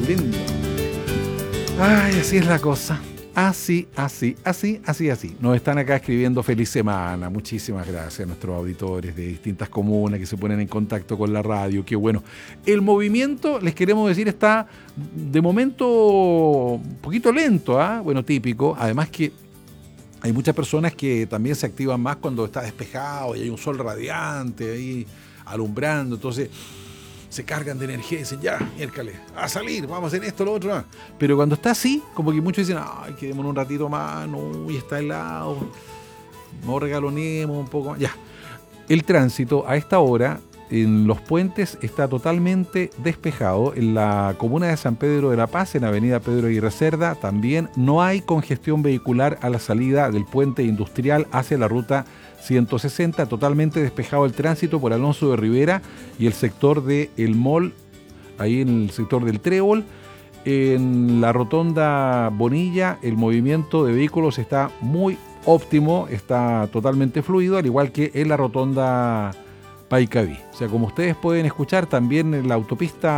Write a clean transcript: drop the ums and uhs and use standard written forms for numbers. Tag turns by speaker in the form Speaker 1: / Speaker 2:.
Speaker 1: lindo. Ay, así es la cosa. Así. Nos están acá escribiendo feliz semana. Muchísimas gracias a nuestros auditores de distintas comunas que se ponen en contacto con la radio. Qué bueno. El movimiento, les queremos decir, está de momento un poquito lento, ¿ah? Bueno, típico. Además que hay muchas personas que también se activan más cuando está despejado y hay un sol radiante ahí alumbrando. Entonces se cargan de energía y dicen, ya, miércoles, a salir, vamos a hacer esto, lo otro. Pero cuando está así, como que muchos dicen, ay, quedémonos un ratito más, no, y está helado, no regalonemos un poco más. Ya, el tránsito a esta hora en los puentes está totalmente despejado. En la comuna de San Pedro de la Paz, en avenida Pedro Aguirre Cerda, también no hay congestión vehicular a la salida del puente industrial hacia la ruta 160, totalmente despejado el tránsito por Alonso de Rivera y el sector de El Mall, ahí en el sector del Trébol. En la rotonda Bonilla el movimiento de vehículos está muy óptimo, está totalmente fluido, al igual que en la rotonda Paicaví. O sea, como ustedes pueden escuchar, también en la autopista